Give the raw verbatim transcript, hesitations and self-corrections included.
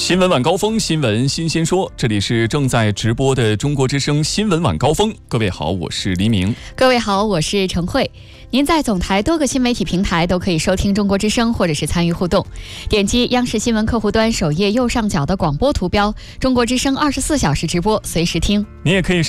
新闻晚高峰，新闻新鲜说，这里是正在直播的中国之声新闻晚高峰。各位好，我是黎明。 各位好，我是陈慧。您在总台多个新媒体平台都可以收听中国之声，或者是参与互动。点击央视新闻客户端首页右上角的广播图标，中国之声二十四小时直播，随时听。 你也可以